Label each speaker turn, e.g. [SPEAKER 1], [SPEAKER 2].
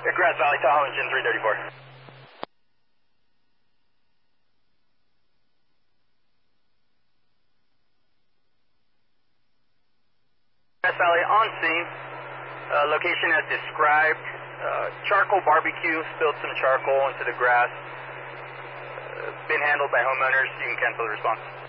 [SPEAKER 1] Grass Valley, Tahoe, engine 334. Grass Valley on scene. Location as described. Charcoal barbecue, spilled some charcoal into the grass. Been handled by homeowners. You can cancel the response.